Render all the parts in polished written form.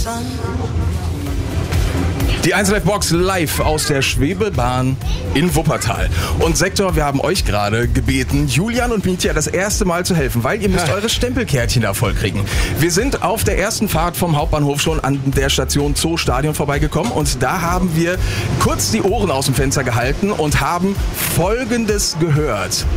Die 1Live Box live aus der Schwebebahn in Wuppertal. Und Sektor, wir haben euch gerade gebeten, Julian und Mietja das erste Mal zu helfen, weil ihr müsst eure Stempelkärtchen da voll kriegen. Wir sind auf der ersten Fahrt vom Hauptbahnhof schon an der Station Zoostadion vorbeigekommen und da haben wir kurz die Ohren aus dem Fenster gehalten und haben Folgendes gehört.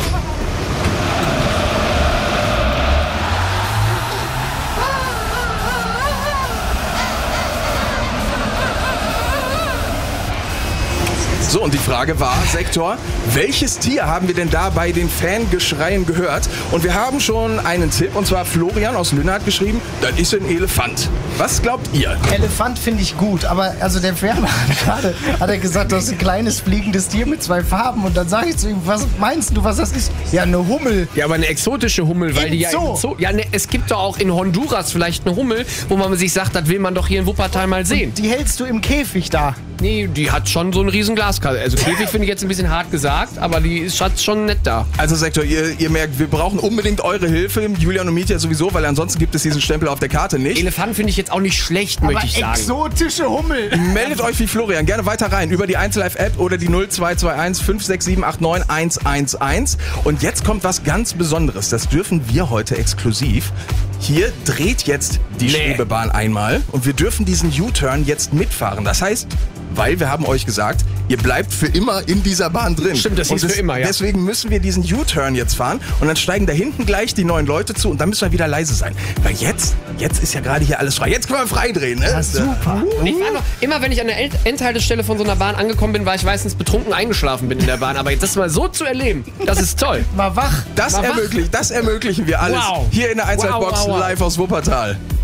So, und die Frage war, Sektor, welches Tier haben wir denn da bei den Fangeschreien gehört? Und wir haben schon einen Tipp, und zwar Florian aus Lünne hat geschrieben, das ist ein Elefant. Was glaubt ihr? Elefant finde ich gut, aber also der Färber hat er gesagt, das ist ein kleines fliegendes Tier mit 2 Farben. Und dann sage ich zu ihm, was meinst du, was das ist? Ja, eine Hummel. Ja, aber eine exotische Hummel, weil die ja im Zoo. Ja, ne, es gibt doch auch in Honduras vielleicht eine Hummel, wo man sich sagt, das will man doch hier in Wuppertal mal sehen. Und die hältst du im Käfig da. Nee, die hat schon so ein riesen Glaskasten. Also Käfig finde ich jetzt ein bisschen hart gesagt, aber die ist schon nett da. Also Sektor, ihr merkt, wir brauchen unbedingt eure Hilfe, Julian und Mietja sowieso, weil ansonsten gibt es diesen Stempel auf der Karte nicht. Elefant finde ich jetzt auch nicht schlecht, möchte ich sagen. Exotische Hummel. Meldet euch wie Florian gerne weiter rein über die 1Live App oder die 0221 567 89 111. Und jetzt kommt was ganz Besonderes. Das dürfen wir heute exklusiv. Hier dreht jetzt die Schwebebahn einmal und wir dürfen diesen U-Turn jetzt mitfahren. Das heißt, weil wir haben euch gesagt, ihr bleibt für immer in dieser Bahn drin. Stimmt, das hieß für immer, ja. Deswegen müssen wir diesen U-Turn jetzt fahren und dann steigen da hinten gleich die neuen Leute zu und dann müssen wir wieder leise sein. Weil jetzt ist ja gerade hier alles frei. Jetzt können wir frei drehen, ne? Ja, super. Und ich war noch, immer wenn ich an der Endhaltestelle von so einer Bahn angekommen bin, war ich meistens betrunken eingeschlafen bin in der Bahn. Aber jetzt das mal so zu erleben, das ist toll. Mal wach. Das ermöglichen wir alles hier in der 1Live Box live aus Wuppertal.